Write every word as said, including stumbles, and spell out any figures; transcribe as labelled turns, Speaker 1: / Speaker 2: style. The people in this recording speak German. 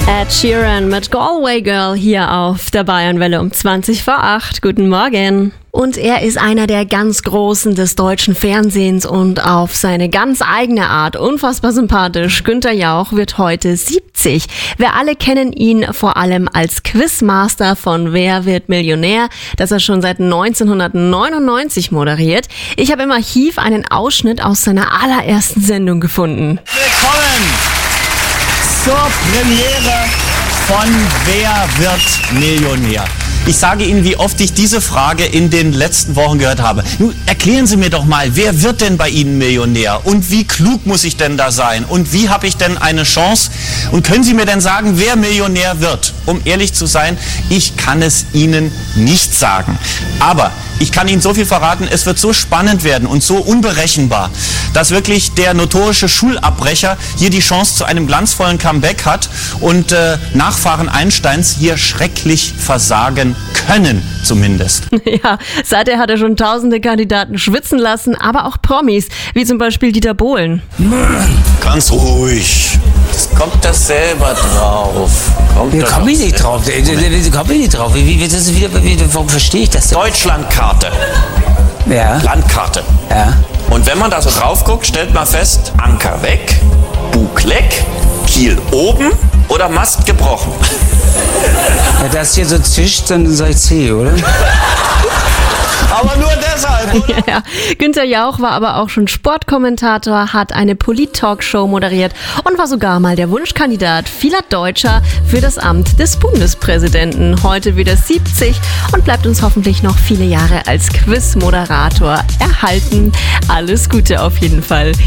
Speaker 1: Ed Sheeran mit Galway Girl hier auf der Bayernwelle um zwanzig vor acht. Guten Morgen. Und er ist einer der ganz Großen des deutschen Fernsehens und auf seine ganz eigene Art unfassbar sympathisch. Günther Jauch wird heute siebzig. Wir alle kennen ihn vor allem als Quizmaster von Wer wird Millionär, das er schon seit neunzehnhundertneunundneunzig moderiert. Ich habe im Archiv einen Ausschnitt aus seiner allerersten Sendung gefunden.
Speaker 2: Willkommen zur Premiere von Wer wird Millionär? Ich sage Ihnen, wie oft ich diese Frage in den letzten Wochen gehört habe. Nun, erklären Sie mir doch mal, wer wird denn bei Ihnen Millionär? Und wie klug muss ich denn da sein? Und wie habe ich denn eine Chance? Und können Sie mir denn sagen, wer Millionär wird? Um ehrlich zu sein, ich kann es Ihnen nicht sagen. Aber ich kann Ihnen so viel verraten, es wird so spannend werden und so unberechenbar, dass wirklich der notorische Schulabbrecher hier die Chance zu einem glanzvollen Comeback hat und äh, Nachfahren Einsteins hier schrecklich versagen können, zumindest.
Speaker 1: Ja, seither hat er schon tausende Kandidaten schwitzen lassen, aber auch Promis, wie zum Beispiel Dieter Bohlen.
Speaker 2: Ganz ruhig. Das kommt das selber drauf. Kommt
Speaker 3: Ja, komm ich nicht drauf. Komm ich nicht drauf. Wie, wie, das ist wieder, wie, warum verstehe ich das denn?
Speaker 2: Deutschlandkarte.
Speaker 3: Ja.
Speaker 2: Landkarte.
Speaker 3: Ja.
Speaker 2: Und wenn man da so drauf guckt, stellt man fest, Anker weg, Bug leck, Kiel oben oder Mast gebrochen.
Speaker 3: Wenn das hier so zischt, dann sag ich C, oder?
Speaker 2: Aber nur deshalb, oder?
Speaker 1: Ja, Günther Jauch war aber auch schon Sportkommentator, hat eine Polit-Talkshow moderiert und war sogar mal der Wunschkandidat vieler Deutscher für das Amt des Bundespräsidenten. Heute wieder siebzig und bleibt uns hoffentlich noch viele Jahre als Quiz-Moderator erhalten. Alles Gute auf jeden Fall.